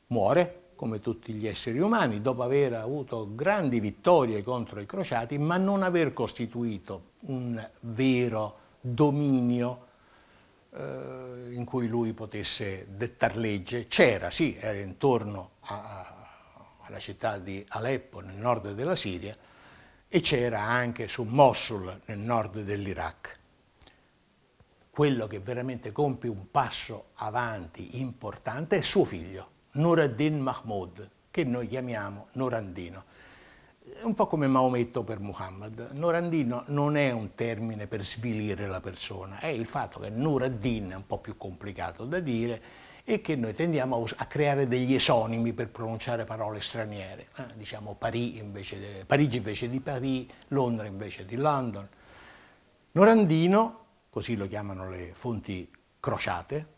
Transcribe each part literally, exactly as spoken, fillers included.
muore, come tutti gli esseri umani, dopo aver avuto grandi vittorie contro i crociati, ma non aver costituito un vero dominio eh, in cui lui potesse dettar legge. C'era, sì, era intorno a, a, alla città di Aleppo, nel nord della Siria, e c'era anche su Mosul, nel nord dell'Iraq. Quello che veramente compie un passo avanti importante è suo figlio, Nur ad-Din Mahmud, che noi chiamiamo Norandino. È un po' come Maometto per Muhammad. Norandino non è un termine per svilire la persona, è il fatto che Nur ad-Din è un po' più complicato da dire e che noi tendiamo a creare degli esonimi per pronunciare parole straniere. Eh, diciamo Parigi invece, de, Parigi invece di Paris, Londra invece di London. Norandino, così lo chiamano le fonti crociate,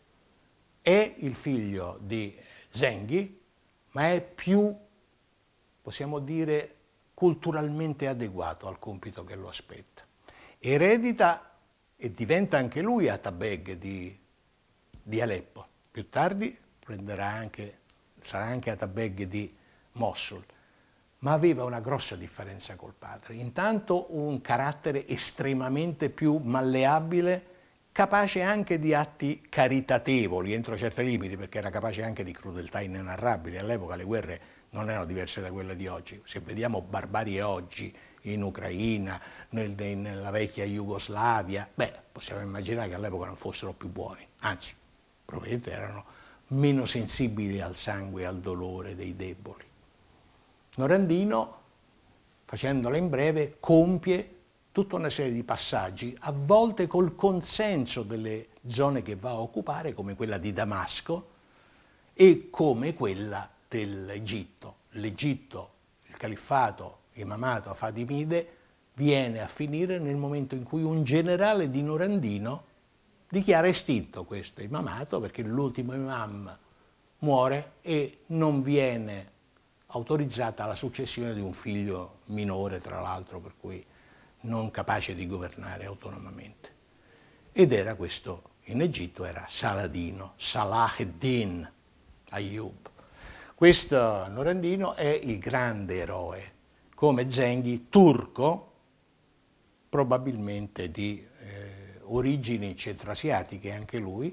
è il figlio di Zenghi, ma è più, possiamo dire, culturalmente adeguato al compito che lo aspetta. Eredita e diventa anche lui Atabeg di, di Aleppo. Più tardi prenderà anche, sarà anche Atabeg di Mosul, ma aveva una grossa differenza col padre. Intanto un carattere estremamente più malleabile, capace anche di atti caritatevoli entro certi limiti, perché era capace anche di crudeltà inenarrabili. All'epoca le guerre non erano diverse da quelle di oggi. Se vediamo barbarie oggi in Ucraina, nel, nella vecchia Jugoslavia, beh, possiamo immaginare che all'epoca non fossero più buoni, anzi, probabilmente erano meno sensibili al sangue e al dolore dei deboli. Norandino, facendola in breve, compie tutta una serie di passaggi, a volte col consenso delle zone che va a occupare, come quella di Damasco e come quella dell'Egitto. L'Egitto, il califfato imamato Fadimide, viene a finire nel momento in cui un generale di Norandino dichiara estinto questo imamato, perché l'ultimo imam muore e non viene autorizzata la successione di un figlio minore, tra l'altro, per cui non capace di governare autonomamente. Ed era questo, in Egitto era Saladino, Salah ad-Din Ayyub. Questo Norandino è il grande eroe, come Zenghi, turco, probabilmente di eh, origini centroasiatiche anche lui,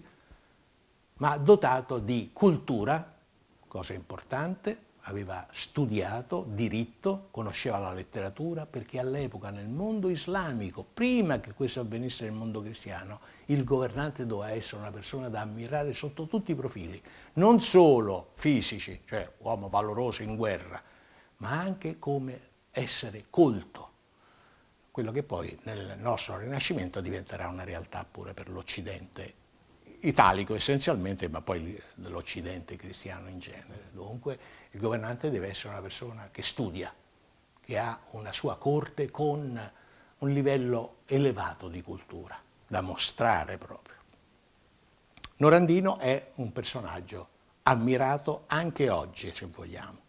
ma dotato di cultura, cosa importante, aveva studiato diritto, conosceva la letteratura, perché all'epoca nel mondo islamico, prima che questo avvenisse nel mondo cristiano, il governante doveva essere una persona da ammirare sotto tutti i profili, non solo fisici, cioè uomo valoroso in guerra, ma anche come essere colto, quello che poi nel nostro Rinascimento diventerà una realtà pure per l'Occidente italico essenzialmente, ma poi dell'Occidente cristiano in genere. Dunque il governante deve essere una persona che studia, che ha una sua corte con un livello elevato di cultura, da mostrare proprio. Norandino è un personaggio ammirato anche oggi, se vogliamo.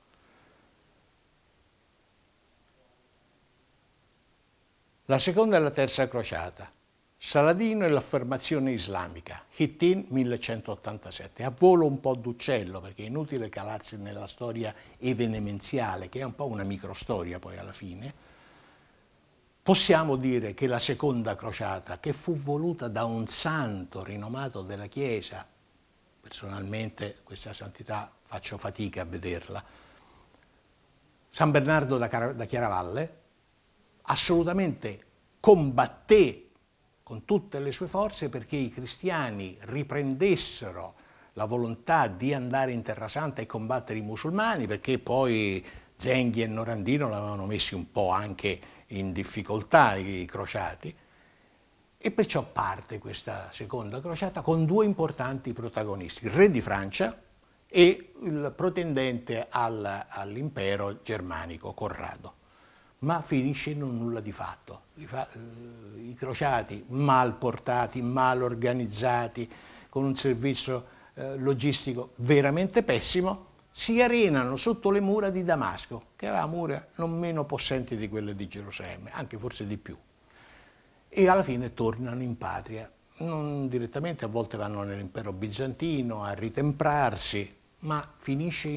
La seconda e la terza crociata. Saladino e l'affermazione islamica, Hittin millecentottantasette, a volo un po' d'uccello, perché è inutile calarsi nella storia evenemenziale, che è un po' una microstoria poi alla fine. Possiamo dire che la seconda crociata, che fu voluta da un santo rinomato della Chiesa, personalmente questa santità faccio fatica a vederla, San Bernardo da, da Chiaravalle, assolutamente combatté con tutte le sue forze perché i cristiani riprendessero la volontà di andare in Terra Santa e combattere i musulmani, perché poi Zenghi e Norandino l'avevano messi un po' anche in difficoltà i crociati, e perciò parte questa seconda crociata con due importanti protagonisti, il re di Francia e il pretendente al, all'impero germanico, Corrado. Ma finisce in un nulla di fatto. I crociati mal portati, mal organizzati, con un servizio eh, logistico veramente pessimo, si arenano sotto le mura di Damasco, che aveva mura non meno possenti di quelle di Gerusalemme, anche forse di più. E alla fine tornano in patria, non direttamente, a volte vanno nell'impero bizantino a ritemprarsi, ma finisce